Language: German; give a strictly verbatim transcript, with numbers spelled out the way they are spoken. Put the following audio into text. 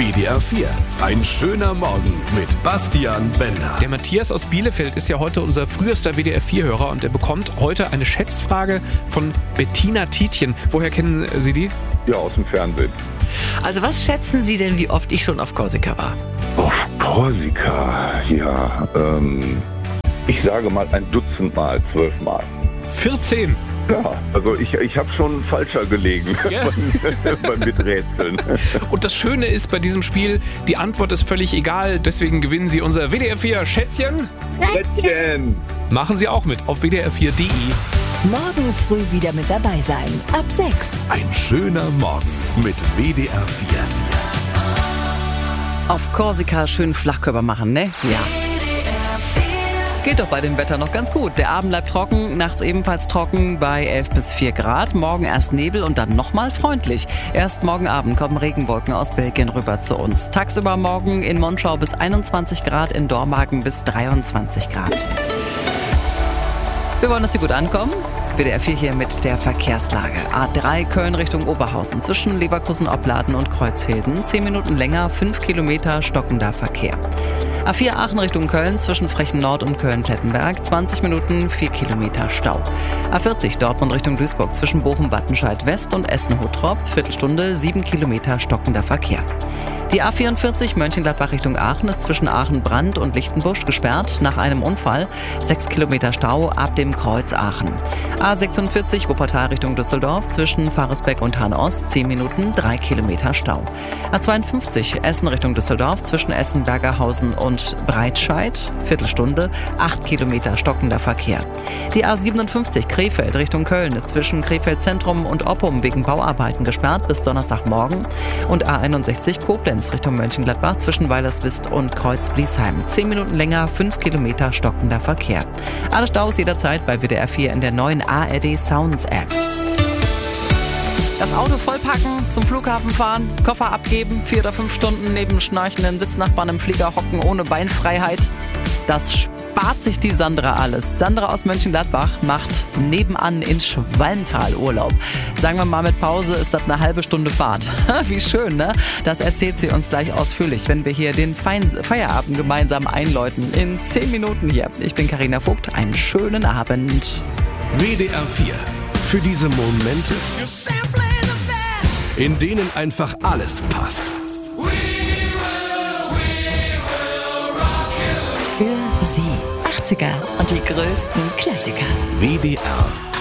W D R vier. Ein schöner Morgen mit Bastian Bender. Der Matthias aus Bielefeld ist ja heute unser frühester W D R vier Hörer und er bekommt heute eine Schätzfrage von Bettina Tietjen. Woher kennen Sie die? Ja, aus dem Fernsehen. Also was schätzen Sie denn, wie oft ich schon auf Korsika war? Auf Korsika, ja, ähm, ich sage mal ein Dutzend Mal, zwölf Mal. vierzehn. Ja, also ich, ich habe schon falscher gelegen Ja. beim, beim Miträtseln. Und das Schöne ist bei diesem Spiel, die Antwort ist völlig egal, deswegen gewinnen Sie unser W D R vier Schätzchen. Schätzchen! Machen Sie auch mit auf w d r vier punkt d e. Morgen früh wieder mit dabei sein. Ab sechs. Ein schöner Morgen mit W D R vier. Auf Korsika schön Flachkörper machen, ne? Ja. Geht doch bei dem Wetter noch ganz gut. Der Abend bleibt trocken, nachts ebenfalls trocken bei elf bis vier Grad. Morgen erst Nebel und dann nochmal freundlich. Erst morgen Abend kommen Regenwolken aus Belgien rüber zu uns. Tagsüber morgen in Monschau bis einundzwanzig Grad, in Dormagen bis dreiundzwanzig Grad. Wir wollen, dass Sie gut ankommen. W D R vier hier mit der Verkehrslage. A drei Köln Richtung Oberhausen zwischen Leverkusen-Opladen und Kreuzhilden. Zehn Minuten länger, fünf Kilometer stockender Verkehr. A vier Aachen Richtung Köln zwischen Frechen Nord und Köln-Klettenberg. zwanzig Minuten, vier Kilometer Stau. A vierzig Dortmund Richtung Duisburg zwischen Bochum-Wattenscheid West und Essen-Hottrop. Viertelstunde, sieben Kilometer stockender Verkehr. Die A vierundvierzig Mönchengladbach Richtung Aachen ist zwischen Aachen-Brand und Lichtenbusch gesperrt nach einem Unfall. sechs Kilometer Stau ab dem Kreuz Aachen. A sechsundvierzig Wuppertal Richtung Düsseldorf zwischen Fahresbeck und Hahn-Ost. zehn Minuten, drei Kilometer Stau. A zweiundfünfzig Essen Richtung Düsseldorf zwischen Essen-Bergerhausen und Breitscheid. Viertelstunde, acht Kilometer stockender Verkehr. Die A siebenundfünfzig Krefeld Richtung Köln ist zwischen Krefeld Zentrum und Oppum wegen Bauarbeiten gesperrt bis Donnerstagmorgen. Und A einundsechzig Koblenz Richtung Mönchengladbach zwischen Weilerswist und Kreuz-Bliesheim. Zehn Minuten länger, fünf Kilometer stockender Verkehr. Alle Staus jederzeit bei W D R vier in der neuen A R D Sounds App. Das Auto vollpacken, zum Flughafen fahren, Koffer abgeben, vier oder fünf Stunden neben schnarchenden Sitznachbarn im Flieger hocken ohne Beinfreiheit. Das spart sich die Sandra alles. Sandra aus Mönchengladbach macht nebenan in Schwalmtal Urlaub. Sagen wir mal mit Pause ist das eine halbe Stunde Fahrt. Wie schön, ne? Das erzählt sie uns gleich ausführlich, wenn wir hier den Feierabend gemeinsam einläuten. In zehn Minuten hier. Ich bin Carina Vogt. Einen schönen Abend. W D R vier. Für diese Momente, in denen einfach alles passt. Für Sie. achtziger und die größten Klassiker. W D R